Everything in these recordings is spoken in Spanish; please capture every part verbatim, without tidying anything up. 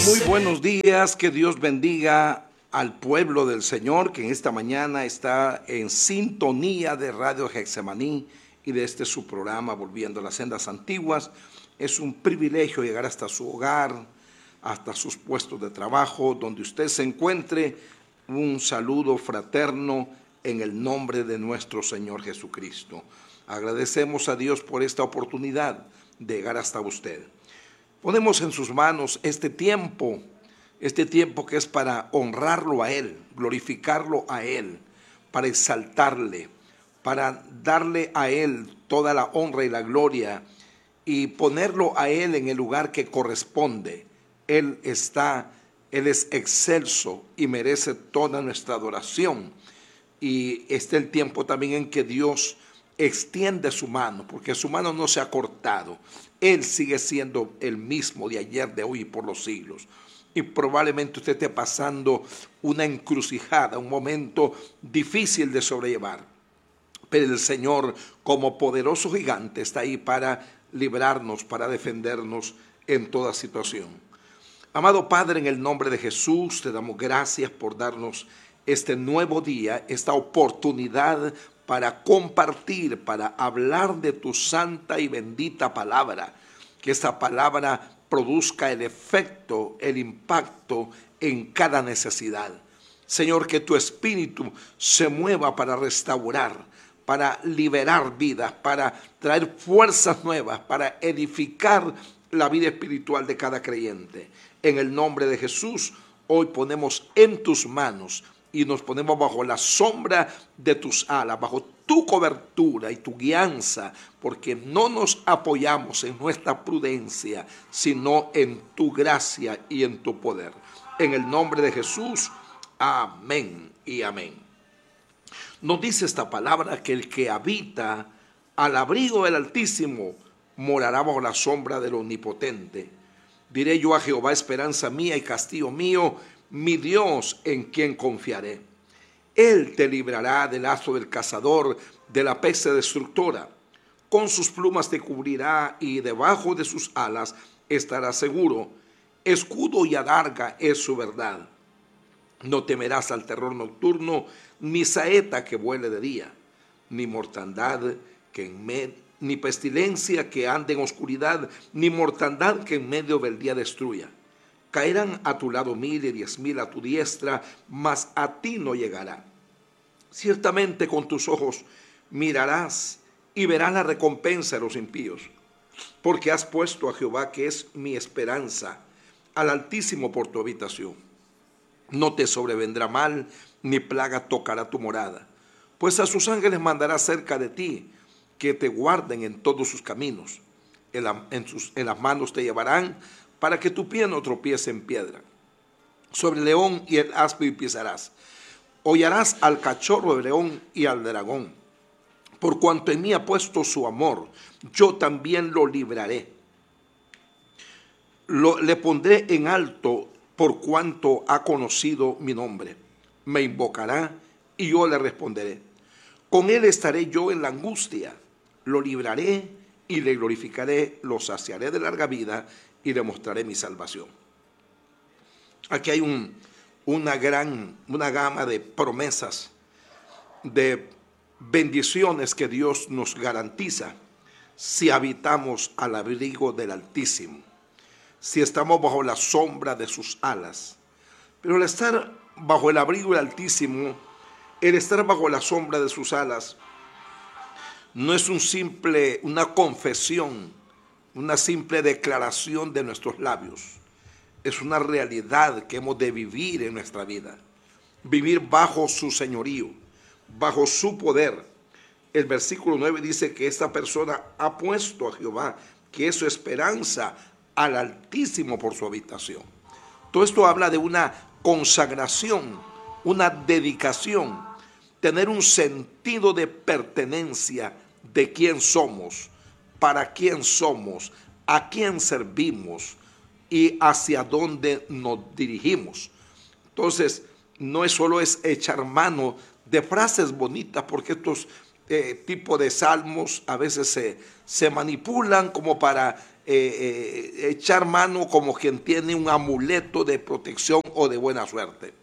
Muy buenos días, que Dios bendiga al pueblo del Señor que en esta mañana está en sintonía de Radio Getsemaní y de este su programa Volviendo a las Sendas Antiguas. Es un privilegio llegar hasta su hogar, hasta sus puestos de trabajo, donde usted se encuentre. Un saludo fraterno en el nombre de nuestro Señor Jesucristo. Agradecemos a Dios por esta oportunidad de llegar hasta usted. Ponemos en sus manos este tiempo, este tiempo que es para honrarlo a Él, glorificarlo a Él, para exaltarle, para darle a Él toda la honra y la gloria y ponerlo a Él en el lugar que corresponde. Él está, Él es excelso y merece toda nuestra adoración. Y este es el tiempo también en que Dios extiende su mano, porque su mano no se ha cortado. Él sigue siendo el mismo de ayer, de hoy y por los siglos. Y probablemente usted esté pasando una encrucijada, un momento difícil de sobrellevar. Pero el Señor, como poderoso gigante, está ahí para librarnos, para defendernos en toda situación. Amado Padre, en el nombre de Jesús, te damos gracias por darnos este nuevo día, esta oportunidad para compartir, para hablar de tu santa y bendita palabra, que esta palabra produzca el efecto, el impacto en cada necesidad. Señor, que tu espíritu se mueva para restaurar, para liberar vidas, para traer fuerzas nuevas, para edificar la vida espiritual de cada creyente. En el nombre de Jesús, hoy ponemos en tus manos y nos ponemos bajo la sombra de tus alas, bajo tu cobertura y tu guianza, porque no nos apoyamos en nuestra prudencia, sino en tu gracia y en tu poder. En el nombre de Jesús, amén y amén. Nos dice esta palabra que el que habita al abrigo del Altísimo morará bajo la sombra del Omnipotente. Diré yo a Jehová, esperanza mía y castillo mío, mi Dios en quien confiaré. Él te librará del lazo del cazador, de la peste destructora. Con sus plumas te cubrirá y debajo de sus alas estarás seguro. Escudo y adarga es su verdad. No temerás al terror nocturno, ni saeta que vuele de día, ni mortandad que en medio, ni pestilencia que ande en oscuridad, ni mortandad que en medio del día destruya. Caerán a tu lado mil y diez mil a tu diestra, mas a ti no llegará. Ciertamente con tus ojos mirarás y verás la recompensa de los impíos, porque has puesto a Jehová, que es mi esperanza, al Altísimo por tu habitación. No te sobrevendrá mal, ni plaga tocará tu morada, pues a sus ángeles mandará cerca de ti, que te guarden en todos sus caminos. En, la, en, sus, en las manos te llevarán, para que tu pie no tropiece en piedra. Sobre el león y el áspid pisarás. Hollarás al cachorro del león y al dragón. Por cuanto en mí ha puesto su amor, yo también lo libraré. Lo, le pondré en alto por cuanto ha conocido mi nombre. Me invocará y yo le responderé. Con él estaré yo en la angustia. Lo libraré y le glorificaré, lo saciaré de larga vida y le mostraré mi salvación. Aquí hay un, una gran, una gama de promesas, de bendiciones que Dios nos garantiza si habitamos al abrigo del Altísimo, si estamos bajo la sombra de sus alas. Pero el estar bajo el abrigo del Altísimo, el estar bajo la sombra de sus alas, no es un simple, una confesión, una simple declaración de nuestros labios. Es una realidad que hemos de vivir en nuestra vida. Vivir bajo su señorío, bajo su poder. El versículo nueve dice que esta persona ha puesto a Jehová, que es su esperanza, al Altísimo por su habitación. Todo esto habla de una consagración, una dedicación, tener un sentido de pertenencia de quién somos, para quién somos, a quién servimos y hacia dónde nos dirigimos. Entonces, no es solo es echar mano de frases bonitas, porque estos eh, tipos de salmos a veces se, se manipulan como para eh, eh, echar mano como quien tiene un amuleto de protección o de buena suerte.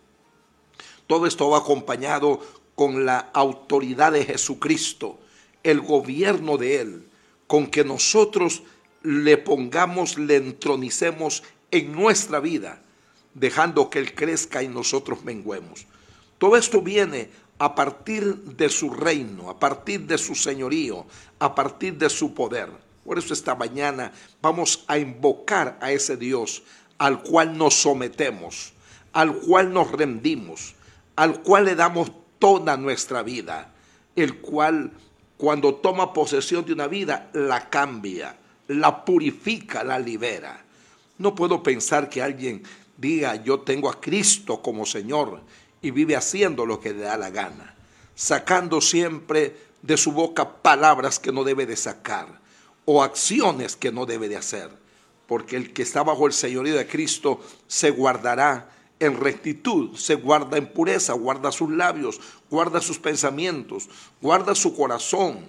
Todo esto va acompañado con la autoridad de Jesucristo, el gobierno de Él, con que nosotros le pongamos, le entronicemos en nuestra vida, dejando que Él crezca y nosotros menguemos. Todo esto viene a partir de su reino, a partir de su señorío, a partir de su poder. Por eso esta mañana vamos a invocar a ese Dios al cual nos sometemos, al cual nos rendimos, al cual le damos toda nuestra vida, el cual cuando toma posesión de una vida la cambia, la purifica, la libera. No puedo pensar que alguien diga yo tengo a Cristo como Señor y vive haciendo lo que le da la gana, sacando siempre de su boca palabras que no debe de sacar o acciones que no debe de hacer, porque el que está bajo el señorío de Cristo se guardará en rectitud, se guarda en pureza, guarda sus labios, guarda sus pensamientos, guarda su corazón,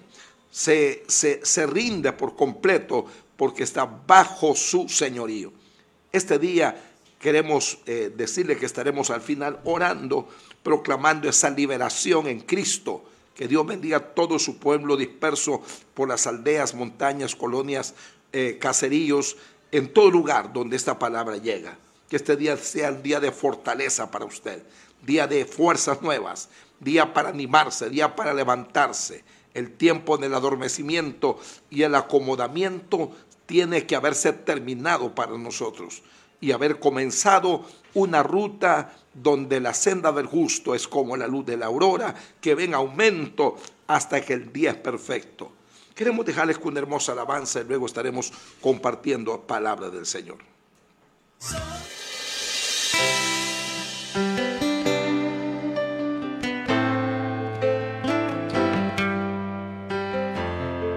se, se, se rinde por completo porque está bajo su señorío. Este día queremos eh, decirle que estaremos al final orando, proclamando esa liberación en Cristo. Que Dios bendiga a todo su pueblo disperso por las aldeas, montañas, colonias, eh, caseríos, en todo lugar donde esta palabra llega. Que este día sea el día de fortaleza para usted, día de fuerzas nuevas, día para animarse, día para levantarse. El tiempo del adormecimiento y el acomodamiento tiene que haberse terminado para nosotros y haber comenzado una ruta donde la senda del justo es como la luz de la aurora, que ve en aumento hasta que el día es perfecto. Queremos dejarles con una hermosa alabanza y luego estaremos compartiendo palabra del Señor.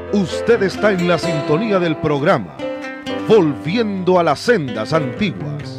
Usted está en la sintonía del programa Volviendo a las Sendas Antiguas.